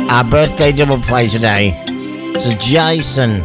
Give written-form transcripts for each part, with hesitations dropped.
Our birthday double play today. So Jason.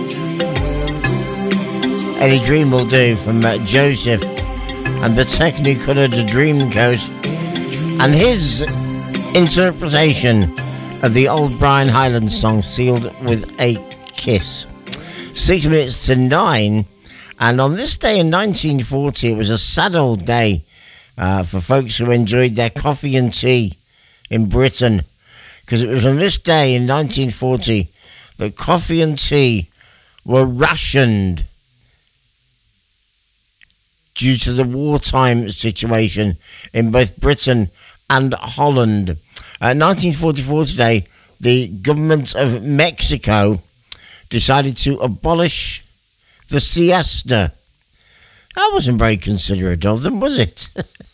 Any Dream Will Do from Joseph and the Technicolor The Dream Coat. And his interpretation of the old Brian Hyland song Sealed with a Kiss. 6 minutes to 9. And on this day in 1940, it was a sad old day for folks who enjoyed their coffee and tea in Britain. Because it was on this day in 1940 that coffee and tea were rationed due to the wartime situation in both Britain and Holland. 1944 today, the government of Mexico decided to abolish the siesta. That wasn't very considerate of them, was it?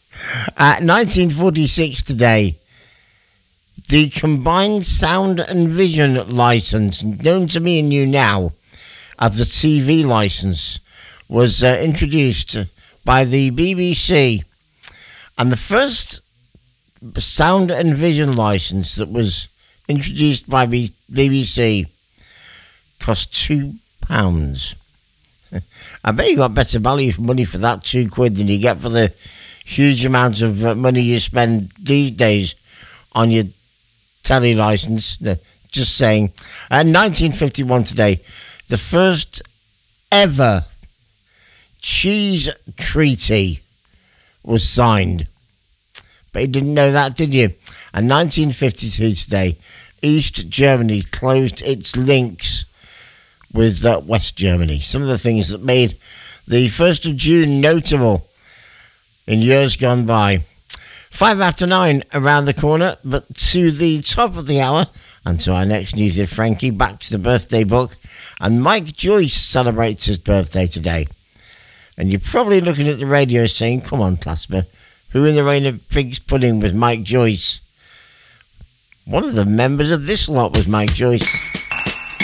1946 today, the combined sound and vision license, known to me and you now as the TV license, was introduced by the BBC. And the first sound and vision license that was introduced by BBC cost £2. I bet you got better value for money for that £2 than you get for the huge amount of money you spend these days on your telly license. Just saying. 1951 today, the first ever cheese treaty was signed. But you didn't know that, did you? And 1952 today, East Germany closed its links with West Germany. Some of the things that made the 1st of June notable in years gone by. 5 after 9 around the corner, but to the top of the hour and to our next news with Frankie, back to the birthday book. And Mike Joyce celebrates his birthday today. And you're probably looking at the radio saying, come on, Plasma, who in the Rain of Pigs Pudding was Mike Joyce? One of the members of this lot was Mike Joyce.